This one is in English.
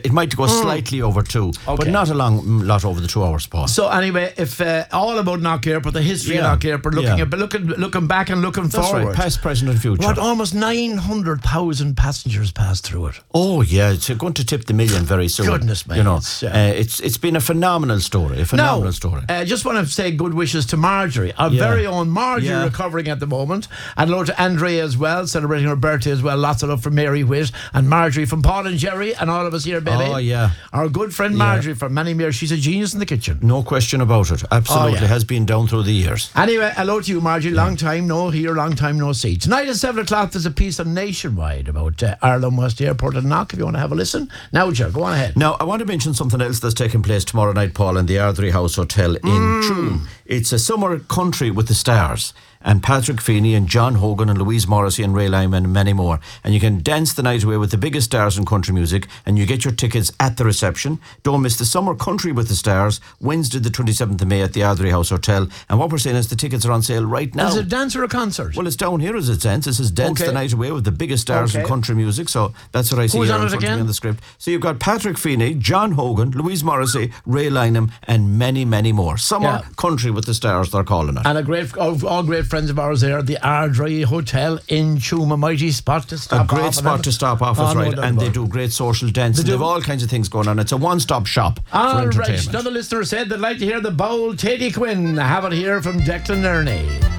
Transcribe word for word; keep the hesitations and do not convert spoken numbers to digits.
it might go mm. slightly over two, okay. but not a long lot over the two hours, Paul. So anyway, if uh, all about Knock Airport, the history yeah. of Knock Airport, looking yeah. at looking looking back and looking That's forward, right. Past, present, and future. What almost nine hundred thousand passengers passed through it. Oh yeah, it's going to tip the million very soon. Goodness me, you know, it's, uh, uh, it's it's been a phenomenal story. A phenomenal now, story. I uh, just want to say good wishes to Marjorie, our yeah. very own Marjorie, yeah. recovering at the moment, and hello to Andrea as well, celebrating her birthday as well. Lots of love from Mary Witt and Marjorie from Paul and Jerry and all of us here, Billy. Oh yeah, our good friend Marjorie yeah. from many years. She's a genius in the kitchen. No question about it. Absolutely, oh, yeah. has been down through the years. Anyway, hello to you, Marjorie. Yeah. Long time no here, long time no see. Tonight at seven o'clock, there's a piece on Nationwide about uh, Ireland West Airport and Knock. If you want to have a listen, now, Joe, go on ahead. Now, I want to mention something else that's taking place tomorrow night, Paul, in the Ardrey House Hotel in mm. June. It's a summer country with the stars. And Patrick Feeney and John Hogan and Louise Morrissey and Ray Lyman and many more. And you can dance the night away with the biggest stars in country music, and you get your tickets at the reception. Don't miss the Summer Country with the Stars, Wednesday the twenty-seventh of May at the Ardrey House Hotel. And what we're saying is the tickets are on sale right now. Is it a dance or a concert? Well, it's down here as it stands. It says dance okay. the night away with the biggest stars okay. in country music. So that's what I see Who's here on in it front again? of me on the script. So you've got Patrick Feeney, John Hogan, Louise Morrissey, Ray Lynam, and many, many more. Summer yeah. Country with the Stars, they're calling it. And a great, all, all great friends of ours there, the Ardrey Hotel in Tuam, a mighty spot to stop off. A great spot to stop off, oh, is right. No, and they do great social dance. They, they have all kinds of things going on. It's a one-stop shop all for entertainment. Right. Another listener said they'd like to hear the bold Teddy Quinn. Have it here from Declan Nerney.